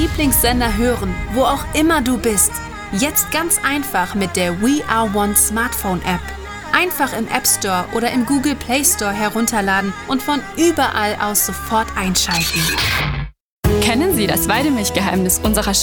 Lieblingssender hören, wo auch immer du bist. Jetzt ganz einfach mit der We Are One Smartphone App. Einfach im App Store oder im Google Play Store herunterladen und von überall aus sofort einschalten. Kennen Sie das Weidemilchgeheimnis unserer